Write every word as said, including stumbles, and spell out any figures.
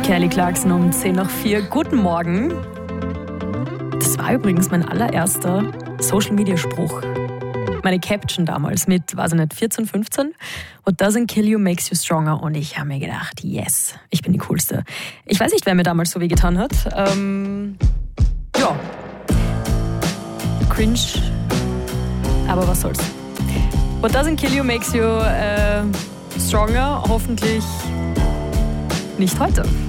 Kelly Clarkson um zehn nach vier. Guten Morgen. Das war übrigens mein allererster Social-Media-Spruch. Meine Caption damals mit, weiß ich nicht, vierzehn, fünfzehn. What doesn't kill you makes you stronger. Und ich habe mir gedacht, yes, ich bin die Coolste. Ich weiß nicht, wer mir damals so wehgetan hat. Ähm, ja. Cringe. Aber was soll's. What doesn't kill you makes you äh, stronger. Hoffentlich nicht heute.